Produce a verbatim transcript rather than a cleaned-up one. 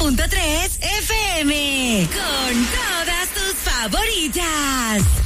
punto tres F M. Con todas tus favoritas.